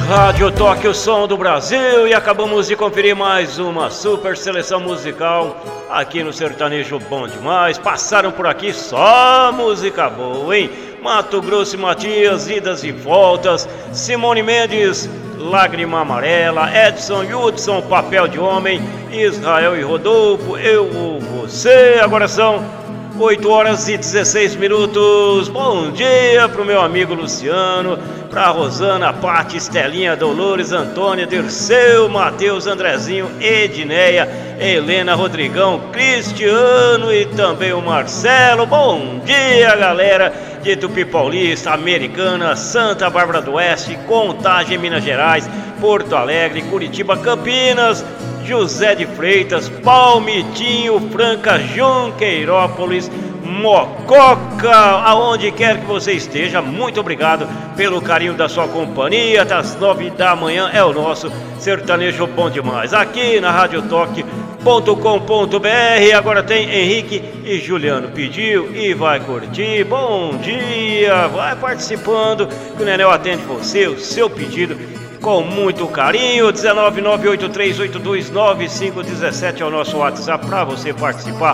Rádio Toque, o som do Brasil, e acabamos de conferir mais uma super seleção musical aqui no Sertanejo Bom Demais. Passaram por aqui só música boa, hein? Mato Grosso e Matias, idas e voltas, Simone Mendes, Lágrima Amarela, Edson e Hudson, Papel de Homem, Israel e Rodolfo, Eu ou Você. Agora são 8 horas e 16 minutos. Bom dia pro meu amigo Luciano, pra Rosana, Pati, Estelinha, Dolores, Antônia, Dirceu, Matheus, Andrezinho, Edneia, Helena, Rodrigão, Cristiano e também o Marcelo. Bom dia, galera de Tupi Paulista, Americana, Santa Bárbara do Oeste, Contagem, Minas Gerais, Porto Alegre, Curitiba, Campinas, José de Freitas, Palmitinho, Franca, Junqueirópolis, Mococa, aonde quer que você esteja, muito obrigado pelo carinho da sua companhia. Das 9 da manhã é o nosso Sertanejo Bom Demais, aqui na radiotoque.com.br. Agora tem Henrique e Juliano, pediu e vai curtir. Bom dia, vai participando que o Nenel atende você, o seu pedido com muito carinho. 19983829517 é o nosso WhatsApp para você participar